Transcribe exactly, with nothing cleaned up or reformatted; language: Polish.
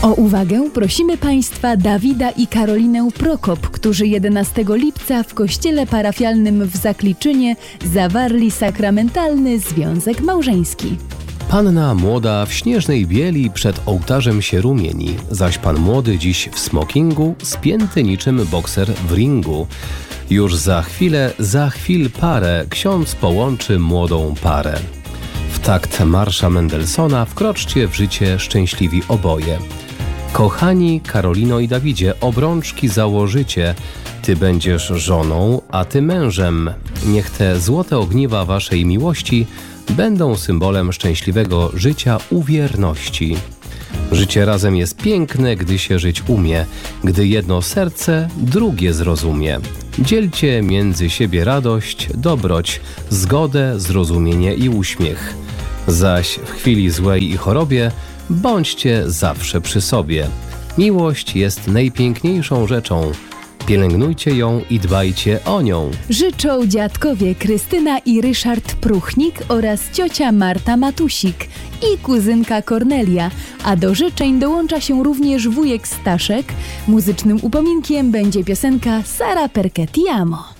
O uwagę prosimy Państwa Dawida i Karolinę Prokop, którzy jedenastego lipca w kościele parafialnym w Zakliczynie zawarli sakramentalny związek małżeński. Panna młoda w śnieżnej bieli przed ołtarzem się rumieni, zaś pan młody dziś w smokingu, spięty niczym bokser w ringu. Już za chwilę, za chwil parę ksiądz połączy młodą parę. W takt marsza Mendelssohna wkroczcie w życie szczęśliwi oboje. Kochani Karolino i Dawidzie, obrączki założycie. Ty będziesz żoną, a ty mężem. Niech te złote ogniwa waszej miłości będą symbolem szczęśliwego życia u wierności. Życie razem jest piękne, gdy się żyć umie, gdy jedno serce drugie zrozumie. Dzielcie między siebie radość, dobroć, zgodę, zrozumienie i uśmiech. Zaś w chwili złej i chorobie bądźcie zawsze przy sobie. Miłość jest najpiękniejszą rzeczą. Pielęgnujcie ją i dbajcie o nią. Życzą dziadkowie Krystyna i Ryszard Pruchnik oraz ciocia Marta Matusik i kuzynka Kornelia, a do życzeń dołącza się również wujek Staszek. Muzycznym upominkiem będzie piosenka Sara perché ti amo.